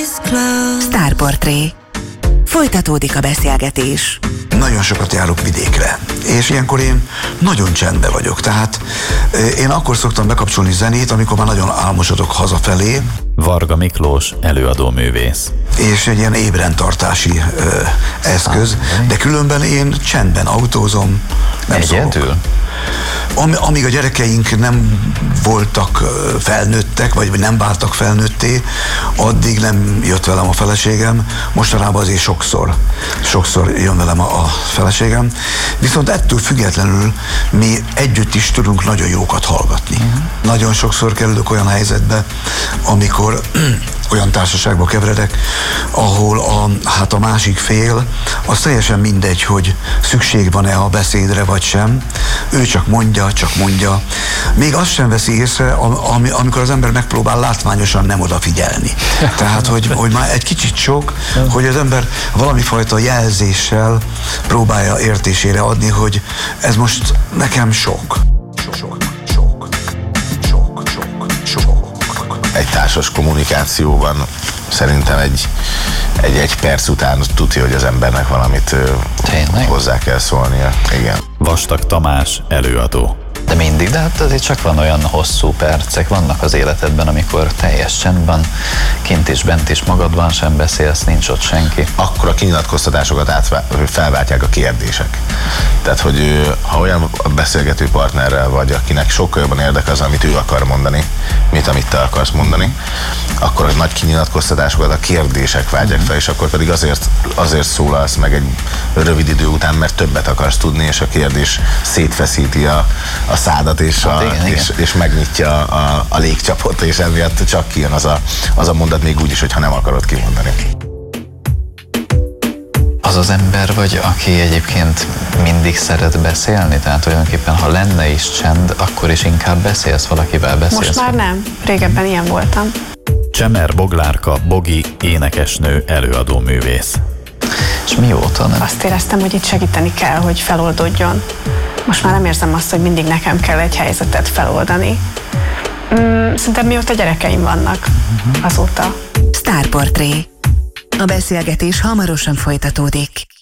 Sztárportré. Folytatódik a beszélgetés. Nagyon sokat járok vidékre, és ilyenkor én nagyon csendben vagyok, tehát én akkor szoktam bekapcsolni zenét, amikor már nagyon álmosodok hazafelé. Varga Miklós, előadóművész. És egy ilyen ébrentartási eszköz, de különben én csendben autózom, nem Egyedül? Amíg a gyerekeink nem voltak felnőttek, vagy nem váltak felnőtté, addig nem jött velem a feleségem. Mostanában azért sokszor jön velem a feleségem. Viszont ettől függetlenül mi együtt is tudunk nagyon jókat hallgatni. Nagyon sokszor kerülök olyan helyzetbe, amikor olyan társaságba keveredek, ahol a másik fél, az teljesen mindegy, hogy szükség van-e a beszédre vagy sem. Ő csak mondja. Még azt sem veszi észre, amikor az ember megpróbál látványosan nem odafigyelni. Tehát, hogy már egy kicsit sok, hogy az ember valami fajta jelzéssel próbálja értésére adni, hogy ez most nekem sok. Egy társas kommunikációban szerintem egy perc után tudja, hogy az embernek valamit hozzá kell szólnia. Igen. Vastag Tamás, előadó. De mindig, de hát azért csak van olyan hosszú percek, vannak az életedben, amikor teljes csendben, kint is, bent is, magadban sem beszélsz, nincs ott senki. Akkor a kinyilatkoztatásokat felváltják a kérdések. Tehát, hogy ha olyan beszélgető partnerrel vagy, akinek sokkal jobban érdekel az, amit ő akar mondani, mint amit te akarsz mondani, akkor a nagy kinyilatkoztatásokat a kérdések vágják fel, és akkor pedig azért szólalsz meg egy rövid idő után, mert többet akarsz tudni, és a kérdés szétfeszíti a szádat, és megnyitja a légcsapot, és emiatt csak kijön az a mondat, még úgy is, hogyha nem akarod kimondani. Az az ember vagy, aki egyébként mindig szeret beszélni? Tehát tulajdonképpen, ha lenne is csend, akkor is inkább beszélsz valakivel, beszélsz? Most már nem. Régebben ilyen voltam. Csemer Boglárka, Bogi, énekesnő, előadóművész. És mióta nem? Azt éreztem, hogy itt segíteni kell, hogy feloldódjon. Most már nem érzem azt, hogy mindig nekem kell egy helyzetet feloldani. Szerintem mióta gyerekeim vannak, azóta. Sztárportré. A beszélgetés hamarosan folytatódik.